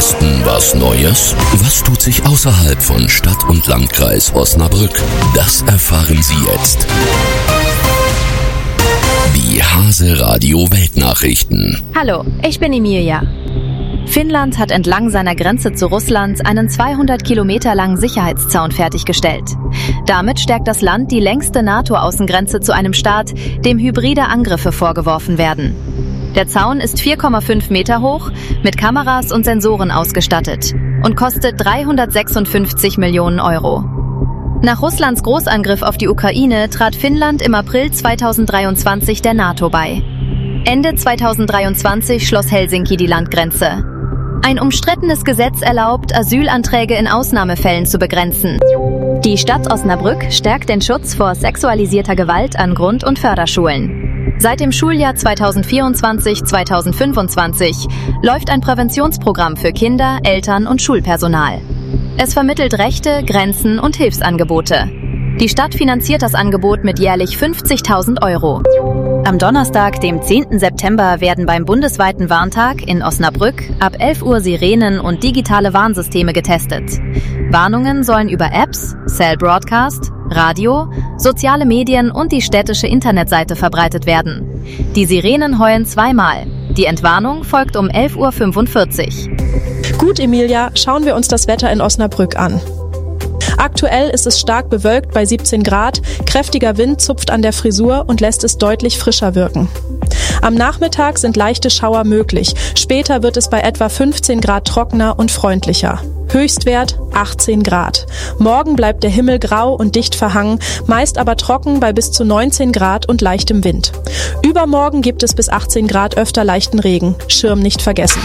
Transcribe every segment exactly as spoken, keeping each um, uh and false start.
Westen was Neues? Was tut sich außerhalb von Stadt und Landkreis Osnabrück? Das erfahren Sie jetzt. Die Hase Radio Weltnachrichten. Hallo, ich bin Emilia. Finnland hat entlang seiner Grenze zu Russland einen zweihundert Kilometer langen Sicherheitszaun fertiggestellt. Damit stärkt das Land die längste NATO-Außengrenze zu einem Staat, dem hybride Angriffe vorgeworfen werden. Der Zaun ist vier Komma fünf Meter hoch, mit Kameras und Sensoren ausgestattet und kostet dreihundertsechsundfünfzig Millionen Euro. Nach Russlands Großangriff auf die Ukraine trat Finnland im April zweitausenddreiundzwanzig der NATO bei. Ende zweitausenddreiundzwanzig schloss Helsinki die Landgrenze. Ein umstrittenes Gesetz erlaubt, Asylanträge in Ausnahmefällen zu begrenzen. Die Stadt Osnabrück stärkt den Schutz vor sexualisierter Gewalt an Grund- und Förderschulen. Seit dem Schuljahr zweitausendvierundzwanzig zweitausendfünfundzwanzig läuft ein Präventionsprogramm für Kinder, Eltern und Schulpersonal. Es vermittelt Rechte, Grenzen und Hilfsangebote. Die Stadt finanziert das Angebot mit jährlich fünfzigtausend Euro. Am Donnerstag, dem zehnten September, werden beim bundesweiten Warntag in Osnabrück ab elf Uhr Sirenen und digitale Warnsysteme getestet. Warnungen sollen über Apps, Cell Broadcast, Radio, soziale Medien und die städtische Internetseite verbreitet werden. Die Sirenen heulen zweimal. Die Entwarnung folgt um elf Uhr fünfundvierzig. Gut, Emilia, schauen wir uns das Wetter in Osnabrück an. Aktuell ist es stark bewölkt bei siebzehn Grad, kräftiger Wind zupft an der Frisur und lässt es deutlich frischer wirken. Am Nachmittag sind leichte Schauer möglich, später wird es bei etwa fünfzehn Grad trockener und freundlicher. Höchstwert achtzehn Grad. Morgen bleibt der Himmel grau und dicht verhangen, meist aber trocken bei bis zu neunzehn Grad und leichtem Wind. Übermorgen gibt es bis achtzehn Grad öfter leichten Regen, Schirm nicht vergessen.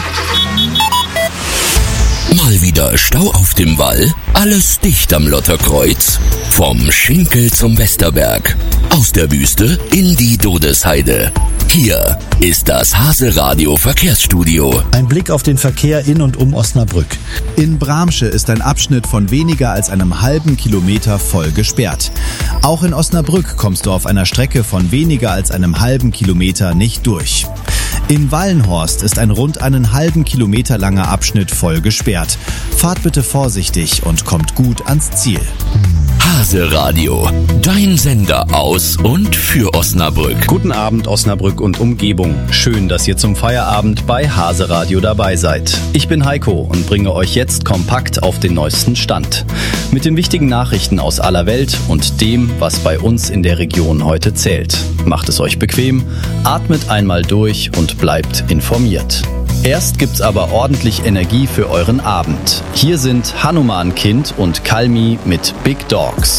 Mal wieder Stau auf dem Wall, alles dicht am Lotterkreuz. Vom Schinkel zum Westerberg, aus der Wüste in die Dodesheide. Hier ist das Hase Radio Verkehrsstudio. Ein Blick auf den Verkehr in und um Osnabrück. In Bramsche ist ein Abschnitt von weniger als einem halben Kilometer voll gesperrt. Auch in Osnabrück kommst du auf einer Strecke von weniger als einem halben Kilometer nicht durch. In Wallenhorst ist ein rund einen halben Kilometer langer Abschnitt voll gesperrt. Fahrt bitte vorsichtig und kommt gut ans Ziel. Hase Radio, dein Sender aus und für Osnabrück. Guten Abend Osnabrück und Umgebung. Schön, dass ihr zum Feierabend bei Hase Radio dabei seid. Ich bin Heiko und bringe euch jetzt kompakt auf den neuesten Stand. Mit den wichtigen Nachrichten aus aller Welt und dem, was bei uns in der Region heute zählt. Macht es euch bequem, atmet einmal durch und bleibt informiert. Erst gibt's aber ordentlich Energie für euren Abend. Hier sind Hanuman Kind und Kalmi mit Big Dogs.